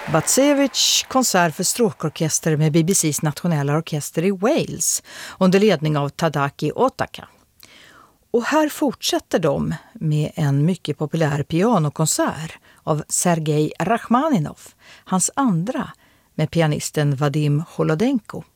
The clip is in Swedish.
Batsevich konsert för stråkorkester med BBCs nationella orkester i Wales under ledning av Tadaki Otaka. Och här fortsätter de med en mycket populär pianokonsert av Sergej Rachmaninov, hans andra med pianisten Vadim Holodenko.